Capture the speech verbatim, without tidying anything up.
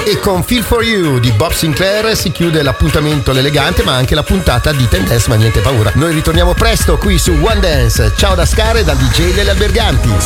E con Feel For You di Bob Sinclair si chiude l'appuntamento l'elegante, ma anche la puntata di Ten Dance, ma niente paura. Noi ritorniamo presto qui su One Dance. Ciao da Scar e dal D J delle Alberganti.